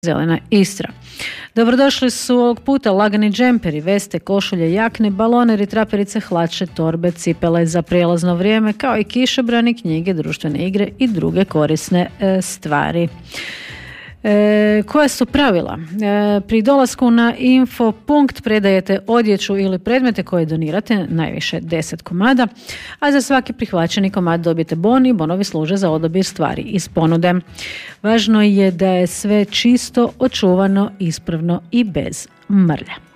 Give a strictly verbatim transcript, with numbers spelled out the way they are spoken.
Zelena Istra. Dobrodošli su ovog puta lagani džemperi, veste, košulje, jakne, baloneri, traperice, hlače, torbe, cipele za prijelazno vrijeme, kao i kišobrani, knjige, društvene igre i druge korisne e, stvari. E, koja su pravila? E, pri dolasku na infopunkt predajete odjeću ili predmete koje donirate, najviše deset komada, a za svaki prihvaćeni komad dobijete bon i bonovi služe za odabir stvari iz ponude. Važno je da je sve čisto, očuvano, ispravno i bez mrlja.